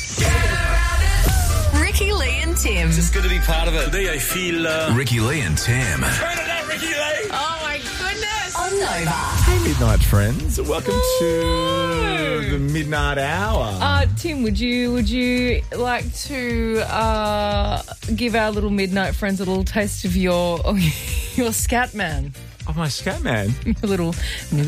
Ricky, Lee and Tim. Just good to be part of it. Today I feel... Ricky, Lee and Tim. Turn it up, Ricky Lee! Oh, my goodness. On Nova. Hey, Midnight friends. Welcome to the Midnight Hour. Tim, would you like to give our little midnight friends a little taste of your scat man? Oh, my scat man. A little. Who's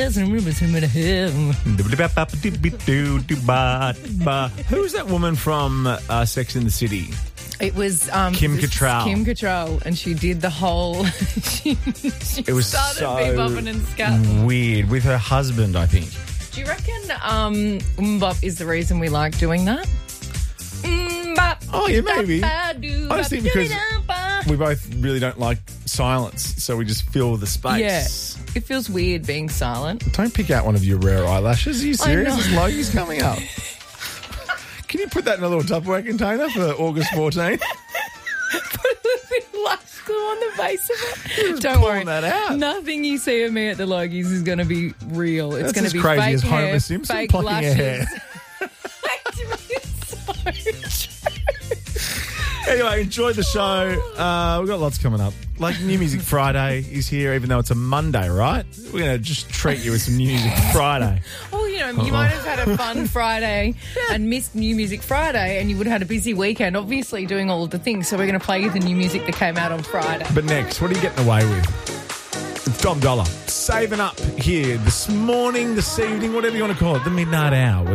that woman from Sex and the City? It was Kim Cattrall. Kim Cattrall, and she did the whole. she It was started so bebopping and scatting. weird with her husband, I think. Do you reckon Mbop is the reason we like doing that? Oh, yeah, maybe. I just think because we both really don't like silence, so we just fill the space. Yeah, it feels weird being silent. Don't pick out one of your rare eyelashes. Are you serious? know. This Logan's coming up. Can you put that in a little Tupperware container for August 14th? Put a little bit of lash glue on the base of it. Don't worry. That out. Nothing you see of me at the Logies is going to be real. It's going to as be crazy fake as Homer hair, Simpson fake plucking lashes. her hair. It's so true. Anyway, enjoy the show. We've got lots coming up. Like New Music Friday is here, even though it's a Monday, right? We're going to just treat you with some New Music Friday. Well, you might have had a fun Friday and missed New Music Friday, and you would have had a busy weekend, obviously doing all of the things. So we're going to play you the new music that came out on Friday. But next, what are you getting away with? It's Dom Dollar. Saving up here this morning, this evening, whatever you want to call it, the Midnight Hour.